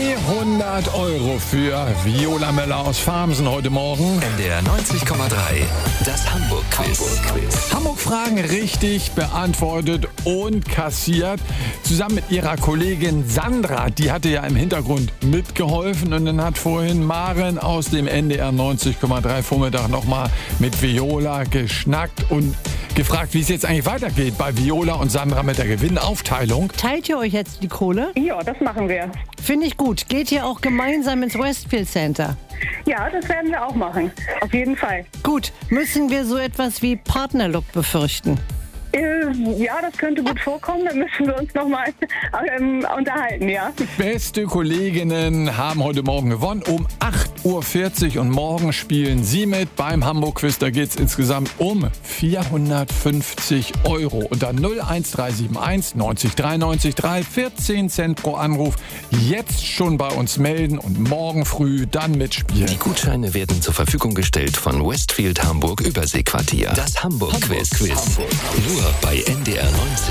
200 € für Viola Möller aus Farmsen heute Morgen. NDR 90,3, das Hamburg-Quiz. Hamburg-Fragen richtig beantwortet und kassiert. Zusammen mit ihrer Kollegin Sandra, die hatte ja im Hintergrund mitgeholfen. Und dann hat vorhin Maren aus dem NDR 90,3 Vormittag nochmal mit Viola geschnackt und gefragt, wie es jetzt eigentlich weitergeht bei Viola und Sandra mit der Gewinnaufteilung. Teilt ihr euch jetzt die Kohle? Ja, das machen wir. Finde ich gut. Geht ihr auch gemeinsam ins Westfield Center? Ja, das werden wir auch machen. Auf jeden Fall. Gut. Müssen wir so etwas wie Partnerlook befürchten? Ja, das könnte gut vorkommen. Dann müssen wir uns nochmal unterhalten, ja. Beste Kolleginnen haben heute Morgen gewonnen um 8:40 Uhr und morgen spielen sie mit beim Hamburg-Quiz. Da geht es insgesamt um 450 € unter 01371 90 93 3, 14 Cent pro Anruf. Jetzt schon bei uns melden und morgen früh dann mitspielen. Die Gutscheine werden zur Verfügung gestellt von Westfield Hamburg Überseequartier. Das Hamburg-Quiz. Nur bei NDR 90.